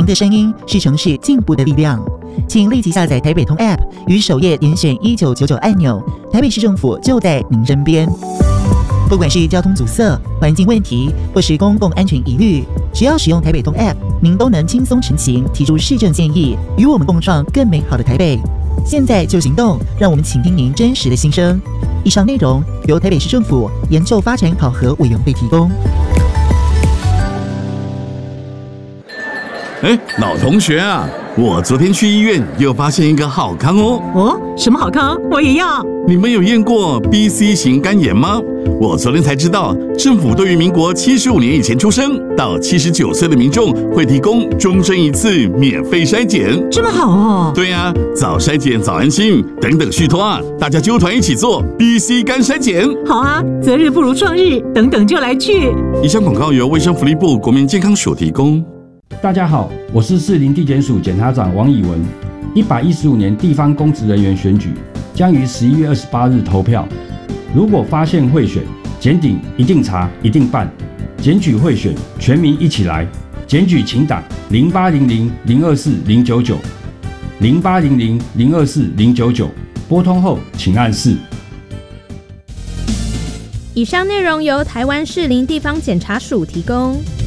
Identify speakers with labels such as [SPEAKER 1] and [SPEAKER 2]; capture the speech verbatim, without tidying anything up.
[SPEAKER 1] 的声音是城市进步的力量。请立即下载台北通 App， 于首页点选一九九九按钮，台北市政府就在您身边。不管是交通阻塞、环境问题，或是公共安全疑虑，只要使用台北通 App， 您都能轻松成行，提出市政建议，与我们共创更美好的台北。现在就行动，让我们倾听您真实的心声。以上内容由台北市政府研究发展考核委员会提供。
[SPEAKER 2] 哎，老同学啊，我昨天去医院又发现一个好康哦。
[SPEAKER 3] 哦，什么好康？我也要。
[SPEAKER 2] 你们有验过 B C 型肝炎吗？我昨天才知道，政府对于民国七十五年以前出生到七十九岁的民众会提供终身一次免费筛检。
[SPEAKER 3] 这么好哦？
[SPEAKER 2] 对啊，早筛检早安心，等等续托啊，大家揪团一起做 B C 肝筛检。
[SPEAKER 3] 好啊，择日不如撞日，等等就来去。
[SPEAKER 2] 以上广告由卫生福利部国民健康署提供。
[SPEAKER 4] 大家好，我是士林地检署检察长王以文。一百一十五年地方公职人员选举将于十一月二十八日投票。如果发现贿选，检警一定查，一定办。检举贿选，全民一起来。检举请打零八零零零二四零九九零八零零零二四零九九，拨通后请按四。
[SPEAKER 5] 以上内容由台湾士林地方检察署提供。